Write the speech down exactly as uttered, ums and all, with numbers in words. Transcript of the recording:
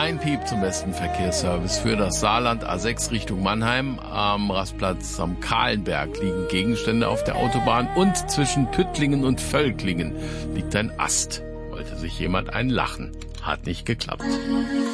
Ein Piep zum besten Verkehrsservice für das Saarland. A sechs Richtung Mannheim. Am Rastplatz am Kahlenberg liegen Gegenstände auf der Autobahn und zwischen Püttlingen und Völklingen liegt ein Ast. Wollte sich jemand einlachen. Hat nicht geklappt.